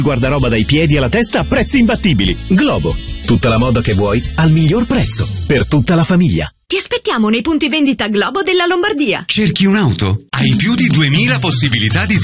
Guardaroba dai piedi alla testa a prezzi imbattibili. Globo, tutta la moda che vuoi al miglior prezzo, per tutta la famiglia. Ti aspettiamo nei punti vendita Globo della Lombardia. Cerchi un'auto? Hai più di 2000 possibilità di